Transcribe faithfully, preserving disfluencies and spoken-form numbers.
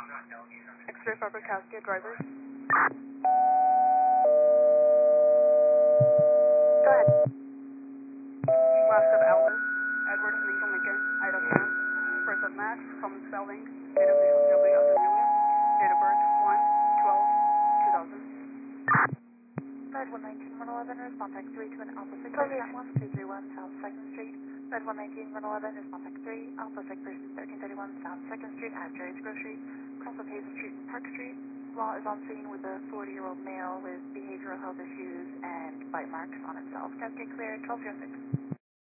X-ray Faber Cascade drivers. Go ahead. Last of Alice, Edward Lincoln Lincoln, Ida Cam, first of Max, common spelling, date of visual W Alpha Julius, date of birth one twelve two thousand. Red one nineteen one eleven, response X three to an Alpha six percent one two three one South second Street. Red one nineteen one eleven, response X three, Alpha six person thirteen thirty-one South second Street at Jerry's Grocery, cross of Hazel Street and Park Street. Law is on scene with a forty-year-old male with behavioral health issues and bite marks on himself. Cascade clear, twelve oh six.